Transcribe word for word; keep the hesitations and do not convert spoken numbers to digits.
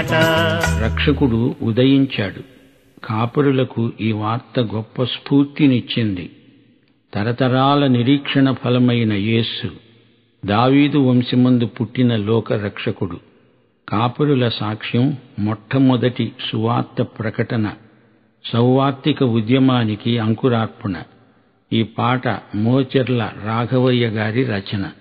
రక్షకుడు ఉదయించాడు. కాపురులకు ఈ వార్త గొప్ప స్ఫూర్తినిచ్చింది. తరతరాల నిరీక్షణ ఫలమైన యేసు దావీదు వంశమందు పుట్టిన లోక రక్షకుడు. కాపురుల సాక్ష్యం మొట్టమొదటి సువార్త ప్రకటన, సౌవార్తిక ఉద్యమానికి అంకురార్పణ. ఈ పాట మోచెర్ల రాఘవయ్య గారి రచన.